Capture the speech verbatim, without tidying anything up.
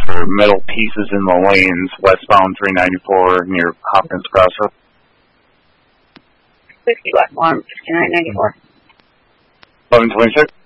for metal pieces in the lanes westbound three ninety-four near Hopkins Crossroad. fifty westbound, fifty-nine ninety-four. eleven twenty-six.